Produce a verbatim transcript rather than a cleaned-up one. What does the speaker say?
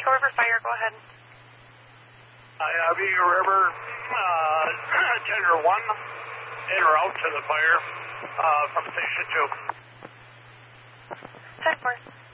Echo River Fire, go ahead. Uh, Vigo River, uh, Tender one, in or out to the fire uh, from Station two. ten four.